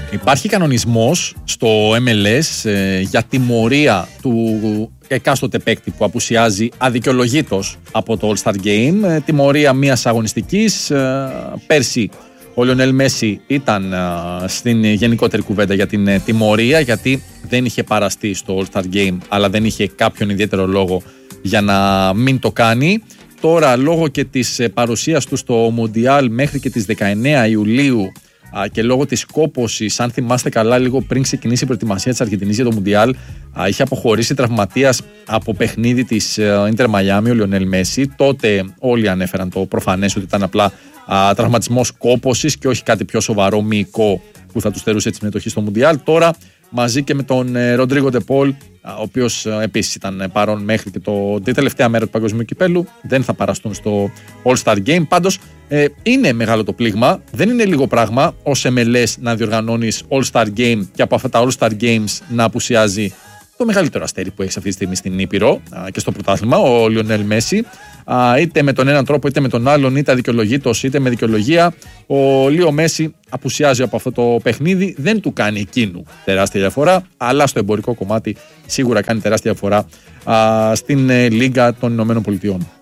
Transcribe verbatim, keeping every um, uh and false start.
Υπάρχει κανονισμός στο εμ ελ ες ε, για τιμωρία του εκάστοτε παίκτη που απουσιάζει αδικαιολογήτως από το All-Star Game. Ε, τιμωρία μιας αγωνιστικής. Ε, πέρσι ο Λιονέλ Μέση ήταν ε, στην γενικότερη κουβέντα για την ε, τιμωρία, γιατί δεν είχε παραστεί στο All-Star Game, αλλά δεν είχε κάποιον ιδιαίτερο λόγο για να μην το κάνει. Τώρα, λόγω και της ε, παρουσίας του στο Μουντιάλ μέχρι και τις δεκαεννέα Ιουλίου και λόγω της κόπωσης, αν θυμάστε καλά, λίγο πριν ξεκινήσει η προετοιμασία της Αργεντινής για το Μουντιάλ, είχε αποχωρήσει τραυματίας από παιχνίδι της Ίντερ Μαϊάμι ο Λιονέλ Μέση. Τότε όλοι ανέφεραν το προφανές ότι ήταν απλά α, τραυματισμός κόπωσης και όχι κάτι πιο σοβαρό, μυϊκό, που θα του στερούσε τη συμμετοχή στο Μουντιάλ. Τώρα, μαζί και με τον Ροντρίγκο Ντε Πολ, ο οποίος επίσης ήταν παρόν μέχρι και το, τη τελευταία μέρα του Παγκοσμίου Κυπέλλου, δεν θα παραστούν στο All-Star Game. Πάντως ε, είναι μεγάλο το πλήγμα, δεν είναι λίγο πράγμα ως εμ ελ ες να διοργανώνεις All-Star Game και από αυτά τα All-Star Games να απουσιάζει το μεγαλύτερο αστέρι που έχει αυτή τη στιγμή στην Ήπειρο α, και στο πρωτάθλημα, ο Λιονέλ Μέση. Α, είτε με τον έναν τρόπο είτε με τον άλλον, είτε αδικαιολογήτως είτε με δικαιολογία, ο Λίο Μέση απουσιάζει από αυτό το παιχνίδι. Δεν του κάνει εκείνου τεράστια διαφορά, αλλά στο εμπορικό κομμάτι σίγουρα κάνει τεράστια διαφορά α, στην ε, Λίγκα των Ηνωμένων Πολιτειών.